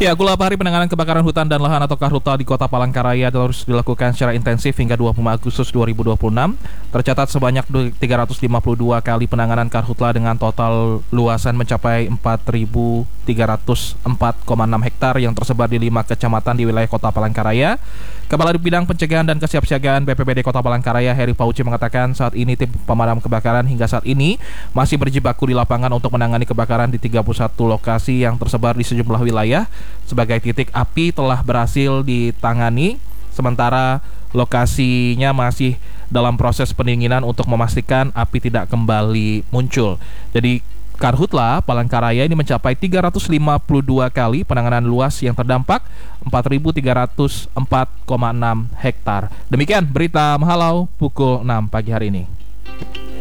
Ya, Gulabari penanganan kebakaran hutan dan lahan atau Karhutla di Kota Palangkaraya terus dilakukan secara intensif hingga 25 Agustus 2026. Tercatat sebanyak 352 kali penanganan Karhutla dengan total luasan mencapai 4.304,6 hektar yang tersebar di 5 kecamatan di wilayah Kota Palangkaraya. Kepala Bidang Pencegahan dan Kesiapsiagaan BPBD Kota Palangkaraya, Heri Pauci, mengatakan saat ini tim pemadam kebakaran hingga saat ini masih berjibaku di lapangan untuk menangani kebakaran di 31 lokasi yang tersebar di sejumlah wilayah. Sebagai titik api telah berhasil ditangani, sementara lokasinya masih dalam proses pendinginan untuk memastikan api tidak kembali muncul. Jadi Karhutla Palangkaraya ini mencapai 352 kali penanganan luas yang terdampak 4.304,6 hektar. Demikian berita Mahalau pukul 6 pagi hari ini.